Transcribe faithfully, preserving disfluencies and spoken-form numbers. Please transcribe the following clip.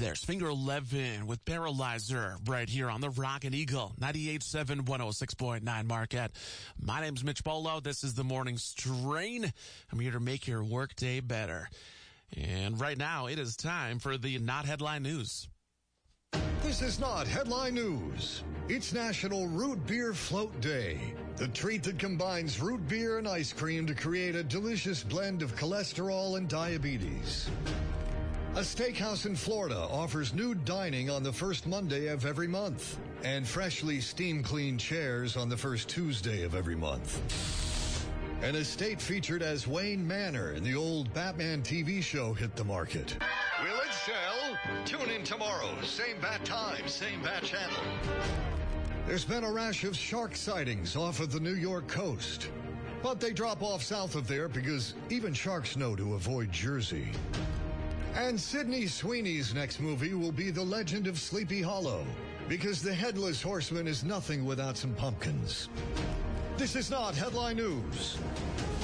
There's Finger eleven with Paralyzer right here on the Rocket Eagle, ninety-eight point seven, one oh six point nine Marquette. My name's Mitch Bolo. This is the Morning Strain. I'm here to make your workday better. And right now, it is time for the Not Headline News. This is not headline news. It's National Root Beer Float Day, the treat that combines root beer and ice cream to create a delicious blend of cholesterol and diabetes. A steakhouse in Florida offers nude dining on the first Monday of every month and freshly steam-cleaned chairs on the first Tuesday of every month. An estate featured as Wayne Manor in the old Batman T V show hit the market. Will it sell? Tune in tomorrow. Same bat time, same bat channel. There's been a rash of shark sightings off of the New York coast. But they drop off south of there because even sharks know to avoid Jersey. And Sydney Sweeney's next movie will be The Legend of Sleepy Hollow, because the Headless Horseman is nothing without some pumpkins. This is not headline news.